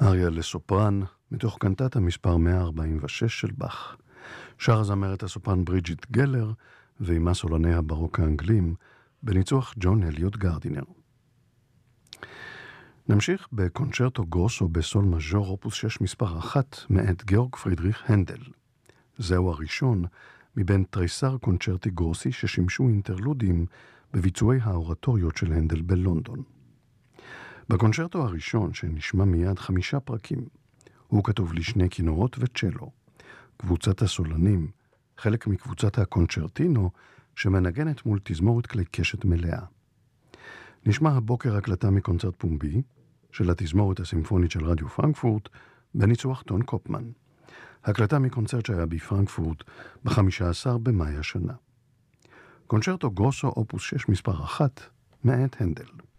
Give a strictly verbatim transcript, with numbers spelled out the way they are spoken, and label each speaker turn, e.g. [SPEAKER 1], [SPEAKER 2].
[SPEAKER 1] אריה לסופרן, מתוך קנטטה מספר מאה ארבעים ושש של באך. שר הזמרת הסופרן ברידג'יט גלר, ועימה סולני הברוק האנגלים, בניצוח ג'ון אליוט גרדינר. נמשיך בקונצ'רטו גרוסו בסול מז'ור אופוס שש מספר אחת מאת גאורג פרידריך הנדל. זהו הראשון מבין תריסר קונצ'רטי גרוסי ששימשו אינטרלודים בביצועי האורטוריות של הנדל בלונדון. בקונצ'רטו הראשון, שנשמע מיד חמישה פרקים, הוא כתוב לשני כינורות וצ'לו. קבוצת הסולנים, חלק מקבוצת הקונצ'רטינו, שמנגנת מול תזמורת כלי קשת מלאה. נשמע הבוקר הקלטה מקונצרט פומבי, של התזמורת הסימפונית של רדיו פרנקפורט, בניצוח טון קופמן. הקלטה מקונצרט שהיה בפרנקפורט ב-חמישה עשר במאי השנה. קונצ'רטו גרוסו אופוס שש מספר אחת, מאת הנדל.